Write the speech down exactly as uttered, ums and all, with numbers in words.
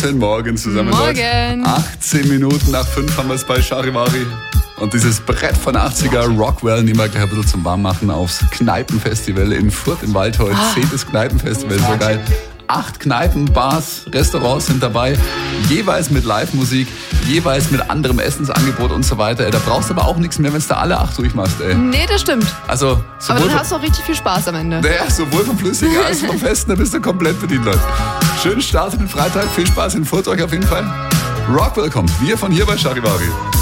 Guten Morgen zusammen. Morgen. Leute. achtzehn Minuten nach fünf haben wir es bei Charivari. Und dieses Brett von achtziger Rockwell nehmen wir gleich ein bisschen zum Warmmachen aufs Kneipenfestival in Fürth im Waldholz. Ah. Zehntes Kneipenfestival, so geil. Acht Kneipen, Bars, Restaurants sind dabei, jeweils mit Live-Musik, jeweils mit anderem Essensangebot und so weiter. Da brauchst du aber auch nichts mehr, wenn du da alle acht durchmachst, ey. Nee, das stimmt. Also, Aber dann hast du auch richtig viel Spaß am Ende. naja, sowohl vom Flüssigen als auch vom Festen, da bist du komplett bedient, Leute. Schönen Start in den Freitag, viel Spaß in Furth euch auf jeden Fall. Rockwell kommt, wir von hier bei Charivari.